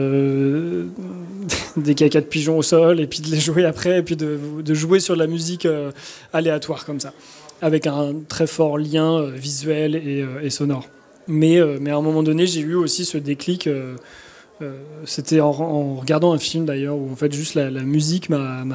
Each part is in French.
des cacas de pigeons au sol et puis de les jouer après et puis de jouer sur de la musique aléatoire comme ça, avec un très fort lien visuel et sonore. Mais à un moment donné, j'ai eu aussi ce déclic. C'était en regardant un film d'ailleurs où en fait juste la musique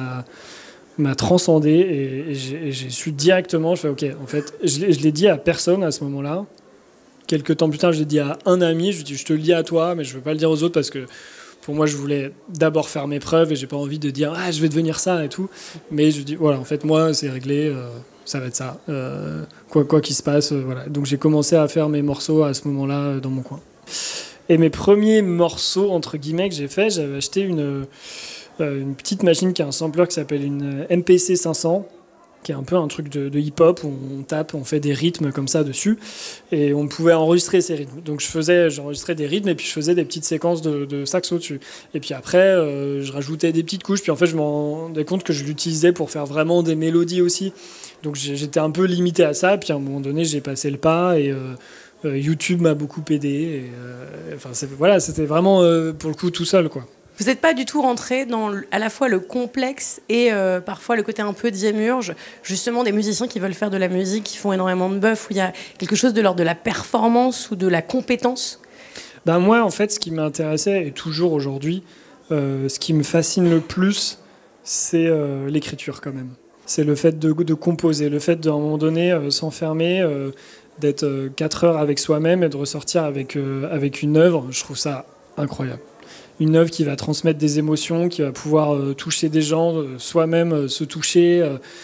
m'a transcendé et j'ai su directement. Je fais ok, en fait, je l'ai dit à personne à ce moment-là. Quelques temps plus tard, je l'ai dit à un ami. Je lui ai dit je te le dis à toi, mais je veux pas le dire aux autres parce que pour moi, je voulais d'abord faire mes preuves et j'ai pas envie de dire je vais devenir ça et tout. Mais je dis voilà, en fait, moi, c'est réglé. Ça va être ça. Quoi qu'il se passe, voilà. Donc j'ai commencé à faire mes morceaux à ce moment-là dans mon coin. Et mes premiers morceaux entre guillemets que j'ai fait, j'avais acheté une petite machine qui a un sampler qui s'appelle une MPC 500, qui est un peu un truc de hip-hop où on tape, on fait des rythmes comme ça dessus, et on pouvait enregistrer ces rythmes. Donc j'enregistrais des rythmes et puis je faisais des petites séquences de saxo dessus. Et puis après, je rajoutais des petites couches, puis en fait je me rendais compte que je l'utilisais pour faire vraiment des mélodies aussi. Donc j'étais un peu limité à ça, puis à un moment donné j'ai passé le pas et YouTube m'a beaucoup aidé. Voilà, c'était vraiment pour le coup tout seul, quoi. Vous n'êtes pas du tout rentré dans à la fois le complexe et parfois le côté un peu démiurge, justement des musiciens qui veulent faire de la musique, qui font énormément de bœuf, où il y a quelque chose de l'ordre de la performance ou de la compétence? Ben moi, en fait, ce qui m'intéressait, et toujours aujourd'hui, ce qui me fascine le plus, c'est l'écriture quand même. C'est le fait de composer, le fait d'un moment donné s'enfermer, d'être 4 heures avec soi-même et de ressortir avec une œuvre. Je trouve ça incroyable. Une œuvre qui va transmettre des émotions, qui va pouvoir toucher des gens, soi-même se toucher.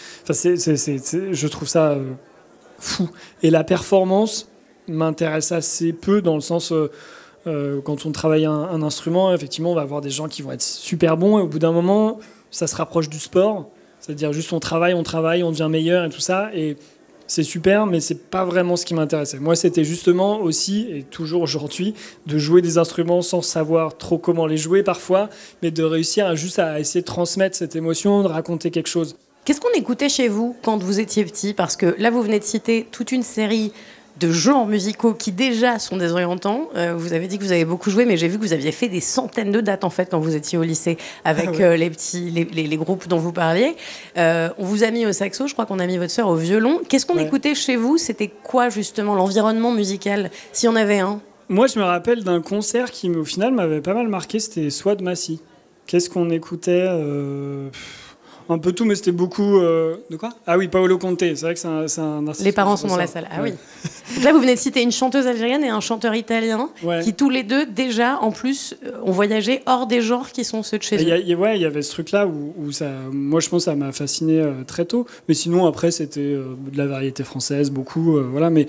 Je trouve ça fou. Et la performance m'intéresse assez peu dans le sens quand on travaille un instrument, effectivement, on va avoir des gens qui vont être super bons et au bout d'un moment, ça se rapproche du sport. C'est-à-dire juste on travaille, on devient meilleur et tout ça. Et c'est super, mais c'est pas vraiment ce qui m'intéressait. Moi, c'était justement aussi, et toujours aujourd'hui, de jouer des instruments sans savoir trop comment les jouer parfois, mais de réussir à essayer de transmettre cette émotion, de raconter quelque chose. Qu'est-ce qu'on écoutait chez vous quand vous étiez petit? Parce que là, vous venez de citer toute une série de genres musicaux qui déjà sont désorientants. Vous avez dit que vous avez beaucoup joué, mais j'ai vu que vous aviez fait des centaines de dates en fait quand vous étiez au lycée avec les groupes dont vous parliez. On vous a mis au saxo, je crois qu'on a mis votre sœur au violon. Qu'est-ce qu'on écoutait chez vous? C'était quoi justement l'environnement musical, s'il y en avait un? Moi, je me rappelle d'un concert qui, au final, m'avait pas mal marqué. C'était Swad Massy. Qu'est-ce qu'on écoutait un peu tout, mais c'était beaucoup... de quoi? Ah oui, Paolo Conte. C'est vrai que c'est un artiste. Les parents sont dans la salle. Ah oui. Donc là, vous venez de citer une chanteuse algérienne et un chanteur italien qui, tous les deux, déjà, en plus, ont voyagé hors des genres qui sont ceux de chez eux. Il y avait ce truc-là où ça, moi, je pense que ça m'a fasciné très tôt. Mais sinon, après, c'était de la variété française, beaucoup. Voilà, mais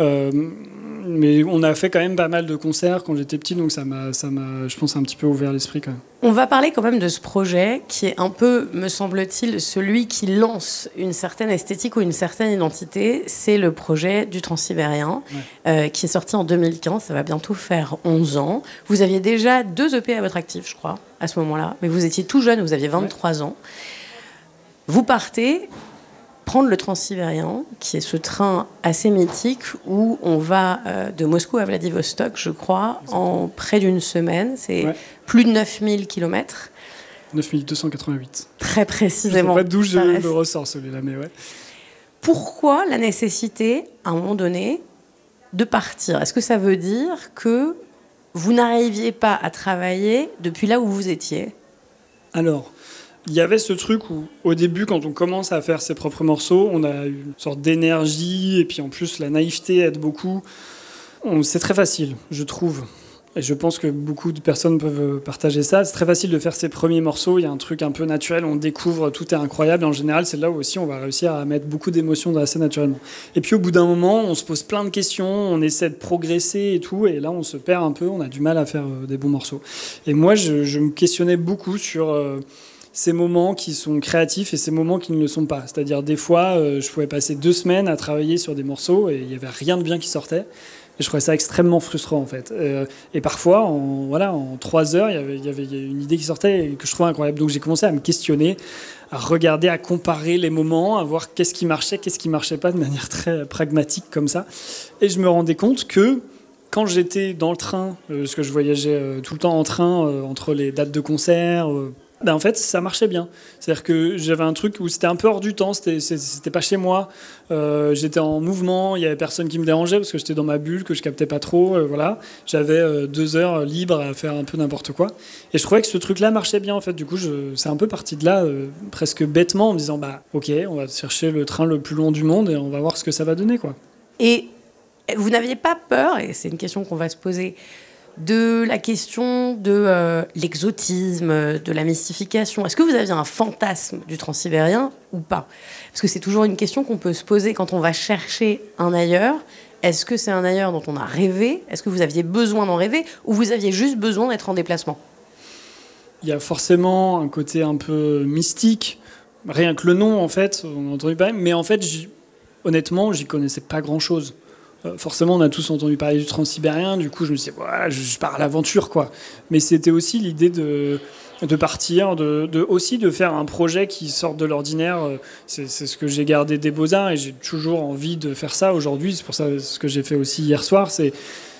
on a fait quand même pas mal de concerts quand j'étais petit, donc ça m'a, je pense, un petit peu ouvert l'esprit quand même. On va parler quand même de ce projet qui est un peu, me semble-t-il, celui qui lance une certaine esthétique ou une certaine identité. C'est le projet du Transsibérien, qui est sorti en 2015. Ça va bientôt faire 11 ans. Vous aviez déjà 2 EP à votre actif, je crois, à ce moment-là. Mais vous étiez tout jeune, vous aviez 23 ans. Vous partez prendre le Transsibérien, qui est ce train assez mythique où on va de Moscou à Vladivostok, je crois, en près d'une semaine. C'est plus de 9000 km. 9288. Très précisément. Je sais pas d'où je le ressors, celui-là, mais ouais. Pourquoi la nécessité, à un moment donné, de partir? Est-ce que ça veut dire que vous n'arriviez pas à travailler depuis là où vous étiez? Alors, il y avait ce truc où, au début, quand on commence à faire ses propres morceaux, on a une sorte d'énergie, et puis en plus, la naïveté aide beaucoup. C'est très facile, je trouve. Et je pense que beaucoup de personnes peuvent partager ça. C'est très facile de faire ses premiers morceaux. Il y a un truc un peu naturel, on découvre, tout est incroyable. En général, c'est là où aussi on va réussir à mettre beaucoup d'émotions assez naturellement. Et puis au bout d'un moment, on se pose plein de questions, on essaie de progresser et tout. Et là, on se perd un peu, on a du mal à faire des bons morceaux. Et moi, je me questionnais beaucoup sur ces moments qui sont créatifs et ces moments qui ne le sont pas. C'est-à-dire, des fois, je pouvais passer 2 semaines à travailler sur des morceaux et il n'y avait rien de bien qui sortait. Et je trouvais ça extrêmement frustrant, en fait. Et parfois, en 3 heures, il y avait une idée qui sortait et que je trouvais incroyable. Donc j'ai commencé à me questionner, à regarder, à comparer les moments, à voir qu'est-ce qui marchait pas de manière très pragmatique comme ça. Et je me rendais compte que quand j'étais dans le train, parce que je voyageais tout le temps en train entre les dates de concert, en fait, ça marchait bien. C'est-à-dire que j'avais un truc où c'était un peu hors du temps, c'était pas chez moi. J'étais en mouvement, il y avait personne qui me dérangeait parce que j'étais dans ma bulle, que je captais pas trop. Voilà. J'avais 2 heures libres à faire un peu n'importe quoi. Et je trouvais que ce truc-là marchait bien, en fait. Du coup, c'est un peu parti de là, presque bêtement, en me disant, ok, on va chercher le train le plus long du monde et on va voir ce que ça va donner, quoi. Et vous n'aviez pas peur, et c'est une question qu'on va se poser, de la question de l'exotisme, de la mystification. Est-ce que vous aviez un fantasme du transsibérien ou pas? Parce que c'est toujours une question qu'on peut se poser quand on va chercher un ailleurs. Est-ce que c'est un ailleurs dont on a rêvé? Est-ce que vous aviez besoin d'en rêver? Ou vous aviez juste besoin d'être en déplacement? Il y a forcément un côté un peu mystique. Rien que le nom, en fait, on a entendu parler. Mais en fait, honnêtement, j'y connaissais pas grand-chose. Forcément, on a tous entendu parler du transsibérien, du coup, je me suis dit, voilà, je pars à l'aventure, quoi. Mais c'était aussi l'idée de partir, aussi de faire un projet qui sorte de l'ordinaire. C'est ce que j'ai gardé des Beaux-Arts et j'ai toujours envie de faire ça aujourd'hui. C'est pour ça ce que j'ai fait aussi hier soir, c'est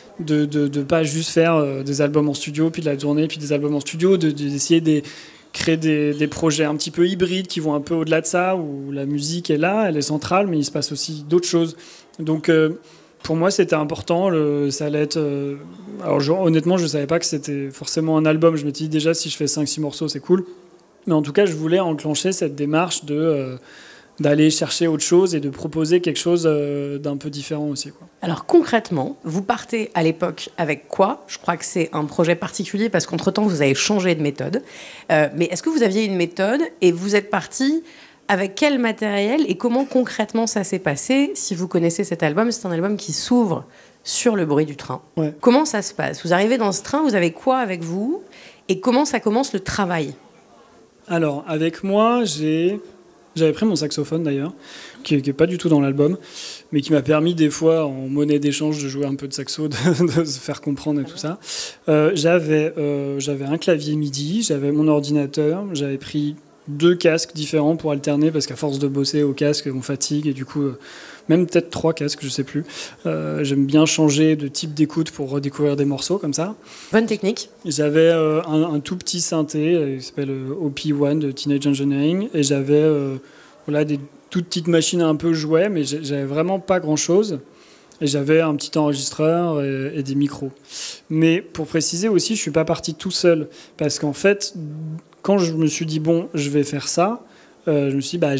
de pas juste faire des albums en studio, puis de la tournée, puis des albums en studio, d'essayer de créer des projets un petit peu hybrides qui vont un peu au-delà de ça, où la musique est là, elle est centrale, mais il se passe aussi d'autres choses. Donc, pour moi, c'était important. Ça allait être. Honnêtement, je ne savais pas que c'était forcément un album. Je me suis dit déjà, si je fais 5-6 morceaux, c'est cool. Mais en tout cas, je voulais enclencher cette démarche d'aller chercher autre chose et de proposer quelque chose d'un peu différent aussi, quoi. Alors concrètement, vous partez à l'époque avec quoi? Je crois que c'est un projet particulier parce qu'entre-temps, vous avez changé de méthode. Mais est-ce que vous aviez une méthode et vous êtes parti avec quel matériel et comment concrètement ça s'est passé? Si vous connaissez cet album, c'est un album qui s'ouvre sur le bruit du train. Ouais. Comment ça se passe? Vous arrivez dans ce train, vous avez quoi avec vous? Et comment ça commence le travail? Alors, avec moi, j'avais pris mon saxophone d'ailleurs, qui n'est pas du tout dans l'album, mais qui m'a permis des fois, en monnaie d'échange, de jouer un peu de saxo, de se faire comprendre et tout ça. J'avais un clavier MIDI, j'avais mon ordinateur, j'avais pris 2 casques différents pour alterner, parce qu'à force de bosser au casque, on fatigue, et du coup, même peut-être 3 casques, je sais plus. J'aime bien changer de type d'écoute pour redécouvrir des morceaux comme ça. Bonne technique. J'avais un tout petit synthé qui s'appelle OP1 de Teenage Engineering, et j'avais des toutes petites machines un peu jouets, mais j'avais vraiment pas grand-chose. Et j'avais un petit enregistreur et des micros. Mais pour préciser aussi, je suis pas parti tout seul, parce qu'en fait, quand je me suis dit bon, je vais faire ça, je me suis dit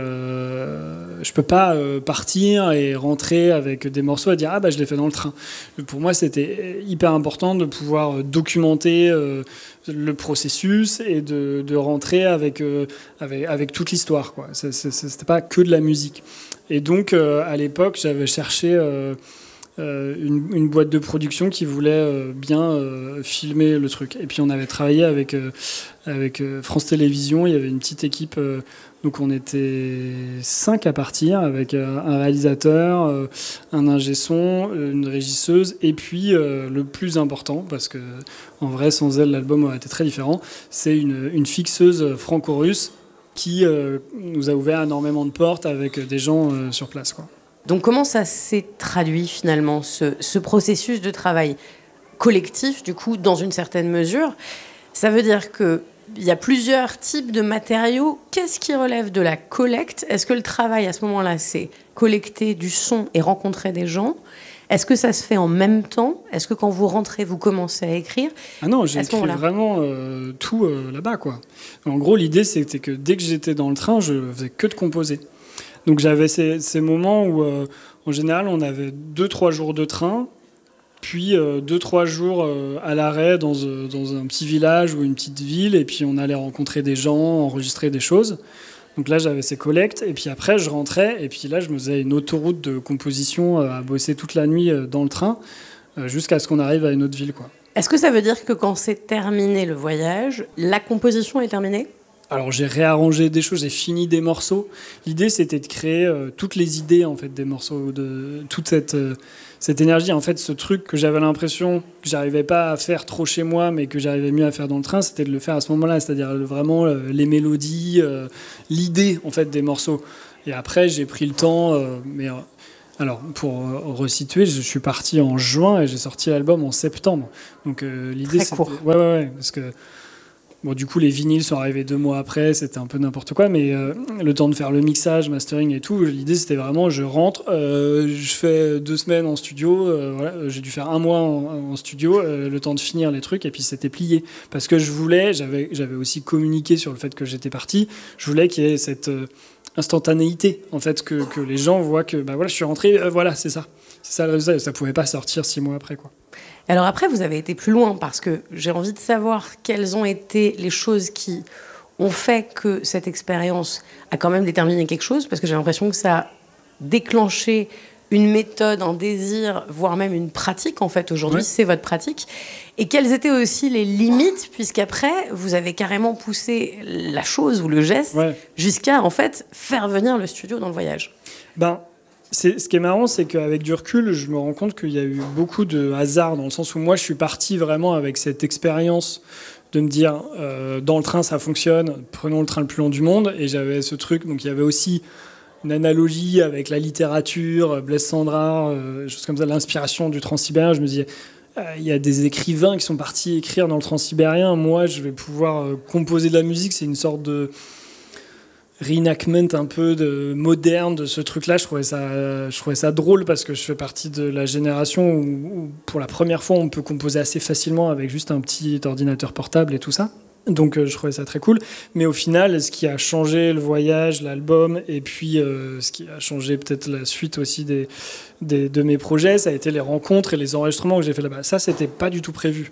je peux pas partir et rentrer avec des morceaux et dire je l'ai fait dans le train. Pour moi, c'était hyper important de pouvoir documenter le processus et de rentrer avec toute l'histoire, quoi. C'était pas que de la musique. Et donc à l'époque, j'avais cherché une boîte de production qui voulait bien filmer le truc. Et puis on avait travaillé avec France Télévisions. Il y avait une petite équipe, donc on était 5 à partir, avec un réalisateur, un ingé son, une régisseuse, et puis le plus important, parce que en vrai sans elle l'album aurait été très différent, c'est une fixeuse franco-russe qui nous a ouvert énormément de portes avec des gens sur place, quoi. Donc comment ça s'est traduit finalement, ce processus de travail collectif, du coup, dans une certaine mesure? Ça veut dire qu'il y a plusieurs types de matériaux. Qu'est-ce qui relève de la collecte? Est-ce que le travail à ce moment-là, c'est collecter du son et rencontrer des gens? Est-ce que ça se fait en même temps? Est-ce que quand vous rentrez, vous commencez à écrire? Ah non, j'ai écrit vraiment tout là-bas, quoi. En gros, l'idée, c'était que dès que j'étais dans le train, je faisais que de composer. Donc j'avais ces moments où, en général, on avait 2-3 jours de train, puis 2-3 jours à l'arrêt dans un petit village ou une petite ville, et puis on allait rencontrer des gens, enregistrer des choses. Donc là, j'avais ces collectes, et puis après, je rentrais, et puis là, je me faisais une autoroute de composition à bosser toute la nuit dans le train, jusqu'à ce qu'on arrive à une autre ville, quoi. Est-ce que ça veut dire que quand c'est terminé le voyage, la composition est terminée? Alors j'ai réarrangé des choses, j'ai fini des morceaux. L'idée, c'était de créer toutes les idées, en fait, des morceaux, de toute cette énergie. En fait, ce truc que j'avais l'impression que j'arrivais pas à faire trop chez moi, mais que j'arrivais mieux à faire dans le train, c'était de le faire à ce moment-là, c'est-à-dire vraiment les mélodies, l'idée, en fait, des morceaux. Et après, j'ai pris le temps, mais Alors, pour resituer, je suis parti en juin et j'ai sorti l'album en septembre. Donc, l'idée, Très c'était... court. Ouais, parce que... Bon, du coup, les vinyles sont arrivés 2 mois après, c'était un peu n'importe quoi, mais le temps de faire le mixage, mastering et tout, l'idée c'était vraiment, je rentre, je fais 2 semaines en studio, voilà, j'ai dû faire 1 mois en studio, le temps de finir les trucs, et puis c'était plié. Parce que je voulais, j'avais aussi communiqué sur le fait que j'étais parti, je voulais qu'il y ait cette instantanéité, en fait, que les gens voient que, bah voilà, je suis rentré, voilà, c'est ça. C'est ça le résultat, ça pouvait pas sortir 6 mois après, quoi. Alors après, vous avez été plus loin parce que j'ai envie de savoir quelles ont été les choses qui ont fait que cette expérience a quand même déterminé quelque chose, parce que j'ai l'impression que ça a déclenché une méthode, un désir, voire même une pratique. En fait, aujourd'hui, Ouais. c'est votre pratique. Et quelles étaient aussi les limites, puisqu'après, vous avez carrément poussé la chose ou le geste jusqu'à, en fait, faire venir le studio dans le voyage. Ben, ce qui est marrant, c'est qu'avec du recul, je me rends compte qu'il y a eu beaucoup de hasard, dans le sens où moi, je suis parti vraiment avec cette expérience de me dire, dans le train, ça fonctionne, prenons le train le plus long du monde. Et j'avais ce truc, donc il y avait aussi une analogie avec la littérature, Blaise Cendrars, choses comme ça, l'inspiration du transsibérien. Je me disais, il y a des écrivains qui sont partis écrire dans le transsibérien. Moi, je vais pouvoir composer de la musique. C'est une sorte de reenactment un peu moderne de ce truc-là. Je trouvais ça drôle parce que je fais partie de la génération où, pour la première fois, on peut composer assez facilement avec juste un petit ordinateur portable et tout ça. Donc je trouvais ça très cool. Mais au final, ce qui a changé le voyage, l'album, et puis ce qui a changé peut-être la suite aussi de mes projets, ça a été les rencontres et les enregistrements que j'ai fait là-bas. Ça, c'était pas du tout prévu.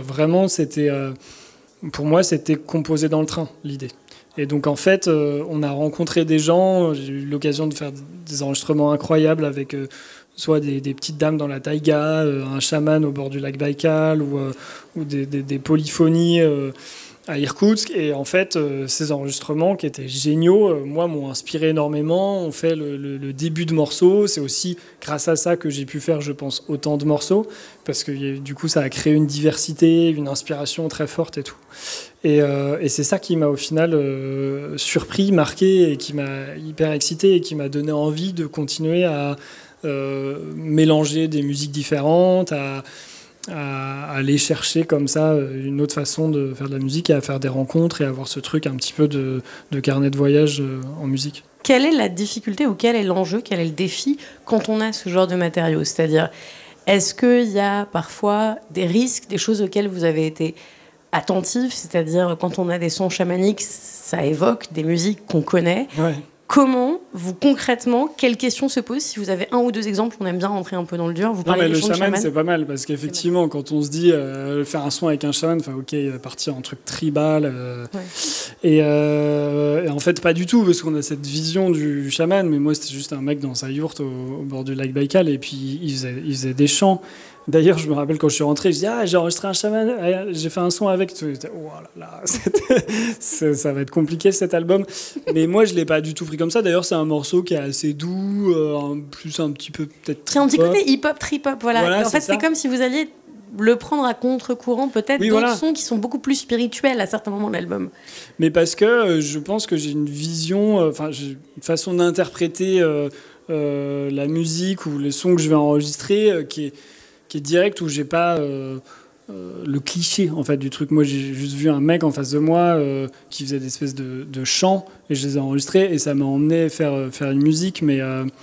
Pour moi, c'était composé dans le train, l'idée. Et donc en fait, on a rencontré des gens, j'ai eu l'occasion de faire des enregistrements incroyables avec soit des petites dames dans la taïga, un chaman au bord du lac Baïkal, ou des polyphonies à Irkoutsk. Et en fait, ces enregistrements qui étaient géniaux, moi, m'ont inspiré énormément. On fait le début de morceaux. C'est aussi grâce à ça que j'ai pu faire, je pense, autant de morceaux, parce que du coup, ça a créé une diversité, une inspiration très forte et tout. Et c'est ça qui m'a au final surpris, marqué, et qui m'a hyper excité, et qui m'a donné envie de continuer à mélanger des musiques différentes, à aller chercher comme ça une autre façon de faire de la musique, et à faire des rencontres, et avoir ce truc un petit peu de carnet de voyage en musique. Quelle est la difficulté, ou quel est l'enjeu, quel est le défi quand on a ce genre de matériaux ? C'est-à-dire, est-ce qu'il y a parfois des risques, des choses auxquelles vous avez été attentif, c'est-à-dire quand on a des sons chamaniques, ça évoque des musiques qu'on connaît. Ouais. Comment, vous concrètement, quelles questions se posent ? Si vous avez 1 ou 2 exemples, on aime bien rentrer un peu dans le dur. Vous parlez le des sons de chaman, c'est pas mal, parce qu'effectivement, quand on se dit faire un son avec un chaman, enfin ok, partir en truc tribal, et en fait pas du tout, parce qu'on a cette vision du chaman, mais moi c'était juste un mec dans sa yourte au bord du lac Baïkal, et puis il faisait des chants. D'ailleurs, je me rappelle quand je suis rentré, je dis j'ai enregistré un chaman, j'ai fait un son avec. Oh là là, ça va être compliqué cet album. Mais moi, je l'ai pas du tout pris comme ça. D'ailleurs, c'est un morceau qui est assez doux, plus un petit peu peut-être. C'est un petit côté hip-hop, trip-hop, voilà. En fait, c'est comme si vous alliez le prendre à contre-courant, peut-être d'autres sons qui sont beaucoup plus spirituels à certains moments de l'album. Mais parce que je pense que j'ai une vision, j'ai une façon d'interpréter la musique ou les sons que je vais enregistrer qui est direct, où j'ai pas le cliché en fait du truc. Moi, j'ai juste vu un mec en face de moi qui faisait des espèces de chants, et je les ai enregistrés, et ça m'a emmené faire une musique, mais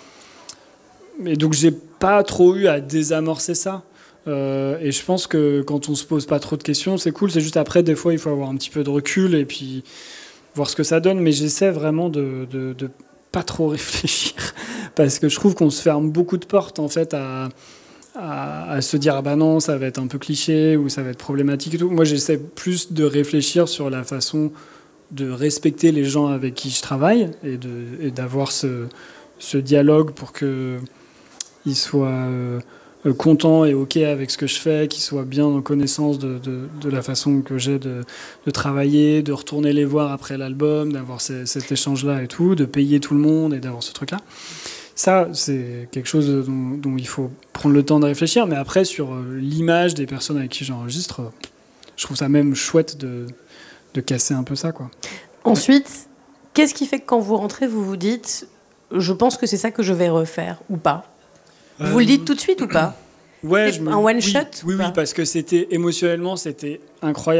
donc j'ai pas trop eu à désamorcer ça. Et je pense que quand on se pose pas trop de questions, c'est cool. C'est juste après, des fois, il faut avoir un petit peu de recul et puis voir ce que ça donne. Mais j'essaie vraiment de pas trop réfléchir, parce que je trouve qu'on se ferme beaucoup de portes en fait à se dire ah bah non, ça va être un peu cliché, ou ça va être problématique et tout. Moi, j'essaie plus de réfléchir sur la façon de respecter les gens avec qui je travaille, et d'avoir ce dialogue pour qu'ils soient contents et OK avec ce que je fais, qu'ils soient bien en connaissance de la façon que j'ai de travailler, de retourner les voir après l'album, d'avoir cet échange-là et tout, de payer tout le monde et d'avoir ce truc-là. Ça, c'est quelque chose dont il faut prendre le temps de réfléchir. Mais après, sur l'image des personnes avec qui j'enregistre, je trouve ça même chouette de casser un peu ça, quoi. Ensuite, qu'est-ce qui fait que quand vous rentrez, vous vous dites « je pense que c'est ça que je vais refaire » ou pas ? Vous le dites tout de suite ou pas? Ouais, un one shot oui, ou pas parce que c'était émotionnellement, c'était incroyable.